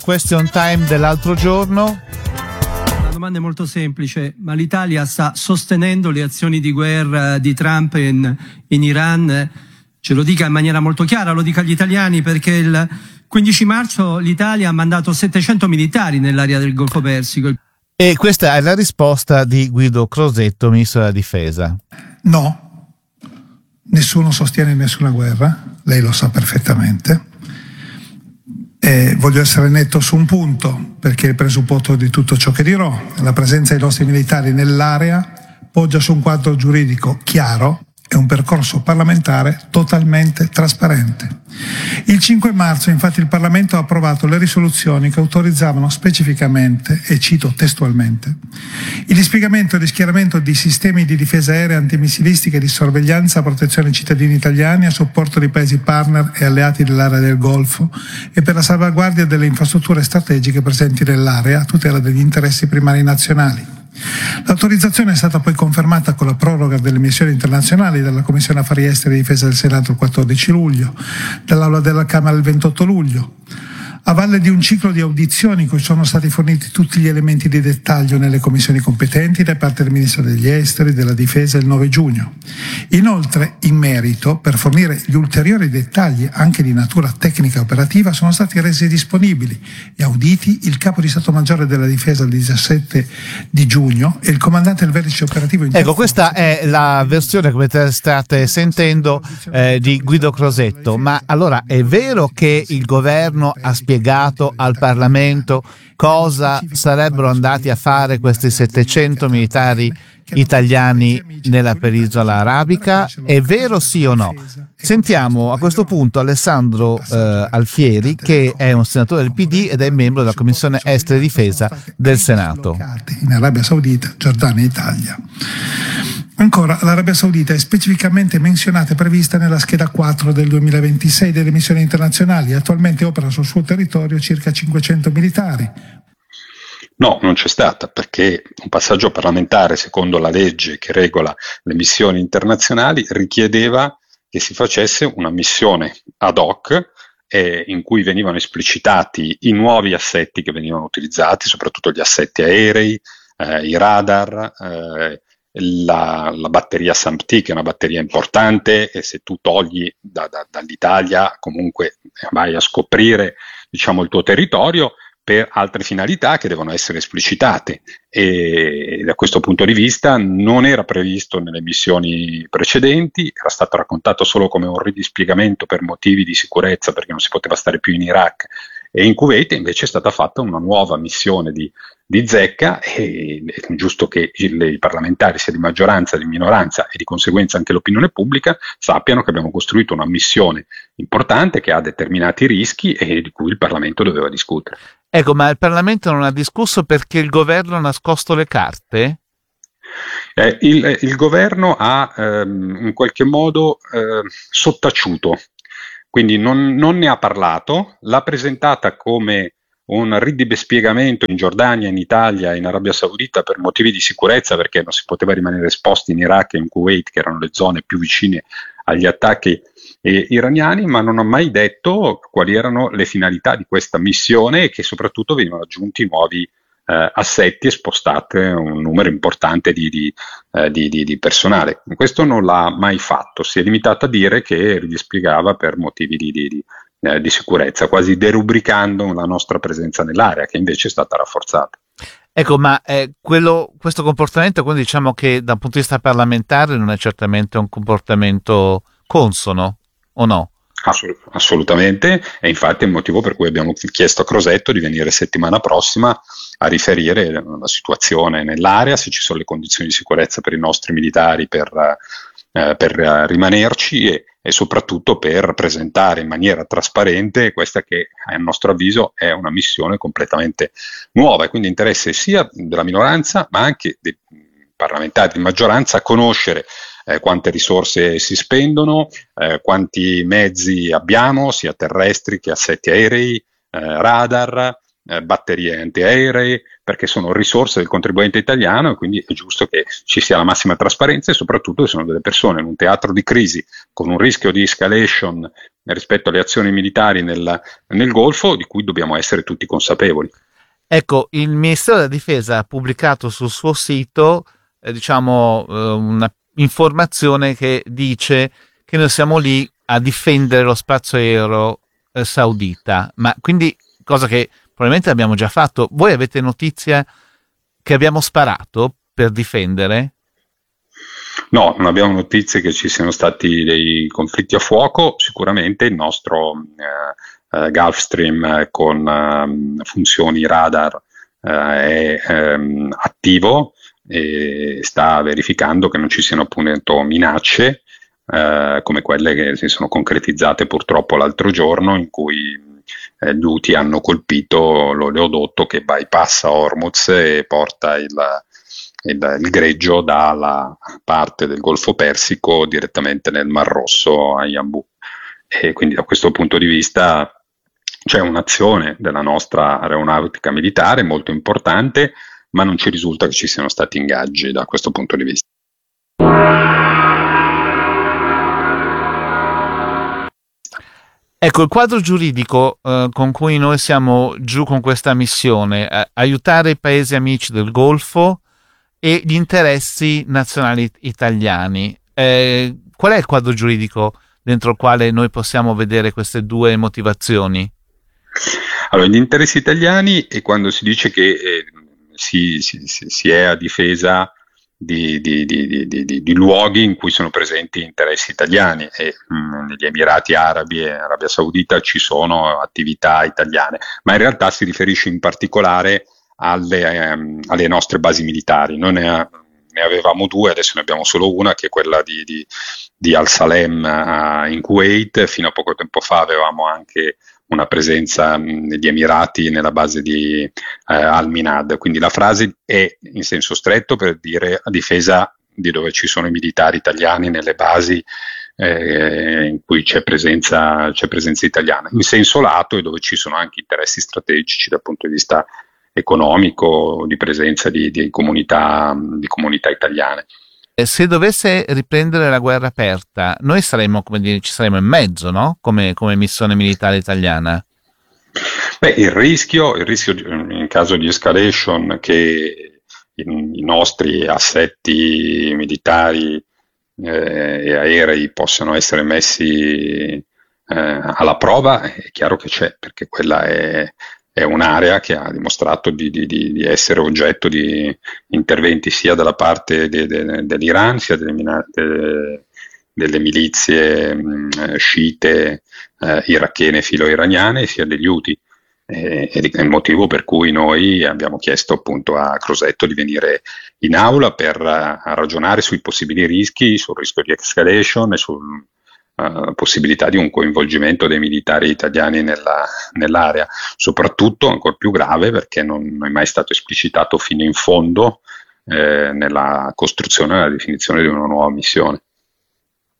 question time dell'altro giorno. La domanda è molto semplice, ma l'Italia sta sostenendo le azioni di guerra di Trump in Iran? Ce lo dica in maniera molto chiara, lo dica agli italiani, perché il 15 marzo l'Italia ha mandato 700 militari nell'area del Golfo Persico. E questa è la risposta di Guido Crosetto, ministro della Difesa. No, nessuno sostiene nessuna guerra, lei lo sa perfettamente. Voglio essere netto su un punto, perché il presupposto di tutto ciò che dirò, la presenza dei nostri militari nell'area poggia su un quadro giuridico chiaro e un percorso parlamentare totalmente trasparente. Il 5 marzo infatti il Parlamento ha approvato le risoluzioni che autorizzavano specificamente, e cito testualmente, il dispiegamento e rischieramento di sistemi di difesa aerea antimissilistica e di sorveglianza a protezione dei cittadini italiani a supporto dei paesi partner e alleati dell'area del Golfo e per la salvaguardia delle infrastrutture strategiche presenti nell'area a tutela degli interessi primari nazionali. L'autorizzazione è stata poi confermata con la proroga delle missioni internazionali dalla Commissione Affari Esteri e Difesa del Senato il 14 luglio, dall'Aula della Camera il 28 luglio, a valle di un ciclo di audizioni cui sono stati forniti tutti gli elementi di dettaglio nelle commissioni competenti da parte del Ministro degli Esteri, della Difesa il 9 giugno. Inoltre, in merito, per fornire gli ulteriori dettagli anche di natura tecnica e operativa, sono stati resi disponibili e auditi il Capo di Stato Maggiore della Difesa il 17 di giugno e il Comandante del Vertice Operativo Interforze. Ecco, questa è la versione, come state sentendo, di Guido Crosetto. Ma allora è vero che il governo ha spiegato al Parlamento cosa sarebbero andati a fare questi 700 militari italiani nella penisola arabica? È vero, sì o no? Sentiamo a questo punto Alessandro Alfieri, che è un senatore del PD ed è membro della Commissione Esteri e Difesa del Senato. In Arabia Saudita, Giordania e Italia. Ancora, l'Arabia Saudita è specificamente menzionata e prevista nella scheda 4 del 2026 delle missioni internazionali. Attualmente opera sul suo territorio circa 500 militari. No, non c'è stata, perché un passaggio parlamentare, secondo la legge che regola le missioni internazionali, richiedeva che si facesse una missione ad hoc in cui venivano esplicitati i nuovi assetti che venivano utilizzati, soprattutto gli assetti aerei, i radar, la batteria SAMP-T, che è una batteria importante, e se tu togli dall'Italia comunque vai a scoprire, diciamo, il tuo territorio per altre finalità che devono essere esplicitate, e da questo punto di vista non era previsto nelle missioni precedenti, era stato raccontato solo come un ridispiegamento per motivi di sicurezza, perché non si poteva stare più in Iraq e in Kuwait. Invece è stata fatta una nuova missione di zecca, e è giusto che i parlamentari, sia di maggioranza che di minoranza, e di conseguenza anche l'opinione pubblica, sappiano che abbiamo costruito una missione importante che ha determinati rischi e di cui il Parlamento doveva discutere. Ecco, ma il Parlamento non ha discusso perché il governo ha nascosto le carte? Il governo ha in qualche modo sottaciuto, quindi non ne ha parlato, l'ha presentata come un ridispiegamento in Giordania, in Italia, in Arabia Saudita per motivi di sicurezza, perché non si poteva rimanere esposti in Iraq e in Kuwait, che erano le zone più vicine agli attacchi iraniani, ma non ha mai detto quali erano le finalità di questa missione e che soprattutto venivano aggiunti nuovi assetti e spostate un numero importante di personale. Questo non l'ha mai fatto, si è limitato a dire che ridispiegava per motivi di sicurezza, quasi derubricando la nostra presenza nell'area, che invece è stata rafforzata. Ecco, ma questo comportamento, quindi diciamo che dal punto di vista parlamentare non è certamente un comportamento consono, o no? Assolutamente, e infatti è il motivo per cui abbiamo chiesto a Crosetto di venire settimana prossima a riferire la situazione nell'area, se ci sono le condizioni di sicurezza per i nostri militari per rimanerci e soprattutto per presentare in maniera trasparente questa che a nostro avviso è una missione completamente nuova, e quindi interesse sia della minoranza ma anche dei parlamentari di maggioranza conoscere quante risorse si spendono, quanti mezzi abbiamo, sia terrestri che assetti aerei, radar, batterie antiaeree, perché sono risorse del contribuente italiano, e quindi è giusto che ci sia la massima trasparenza, e soprattutto che sono delle persone in un teatro di crisi con un rischio di escalation rispetto alle azioni militari nel Golfo, di cui dobbiamo essere tutti consapevoli. Ecco, il Ministero della Difesa ha pubblicato sul suo sito, una informazione che dice che noi siamo lì a difendere lo spazio aereo saudita, ma quindi cosa che probabilmente abbiamo già fatto. Voi avete notizia che abbiamo sparato per difendere? No, non abbiamo notizie che ci siano stati dei conflitti a fuoco. Sicuramente il nostro Gulfstream con funzioni radar è attivo e sta verificando che non ci siano appunto minacce come quelle che si sono concretizzate purtroppo l'altro giorno, in cui gli Houthi hanno colpito l'oleodotto che bypassa Hormuz e porta il greggio dalla parte del Golfo Persico direttamente nel Mar Rosso a Yanbu. E quindi da questo punto di vista c'è un'azione della nostra aeronautica militare molto importante, ma non ci risulta che ci siano stati ingaggi da questo punto di vista. Ecco, il quadro giuridico con cui noi siamo giù con questa missione, aiutare i paesi amici del Golfo e gli interessi nazionali italiani. Qual è il quadro giuridico dentro il quale noi possiamo vedere queste due motivazioni? Allora, gli interessi italiani è quando si dice che si è a difesa di luoghi in cui sono presenti interessi italiani, e negli Emirati Arabi e Arabia Saudita ci sono attività italiane, ma in realtà si riferisce in particolare alle nostre basi militari. Noi ne avevamo due, adesso ne abbiamo solo una, che è quella di Al Salem in Kuwait. Fino a poco tempo fa avevamo anche una presenza negli Emirati nella base di Al Minhad. Quindi la frase è in senso stretto per dire a difesa di dove ci sono i militari italiani, nelle basi in cui c'è presenza italiana. In senso lato è dove ci sono anche interessi strategici dal punto di vista economico, di presenza di comunità italiane. Se dovesse riprendere la guerra aperta, noi saremmo, come dire, ci saremmo in mezzo, no? Come missione militare italiana. Beh, il rischio in caso di escalation, che i nostri assetti militari e aerei possano essere messi alla prova, è chiaro che c'è, perché quella è un'area che ha dimostrato di essere oggetto di interventi sia dalla parte dell'Iran, sia delle milizie sciite irachene filo-iraniane, sia degli Houthi. Ed è il motivo per cui noi abbiamo chiesto appunto a Crosetto di venire in aula per ragionare sui possibili rischi, sul rischio di escalation e sul possibilità di un coinvolgimento dei militari italiani nell'area, soprattutto ancora più grave perché non è mai stato esplicitato fino in fondo nella costruzione e nella definizione di una nuova missione.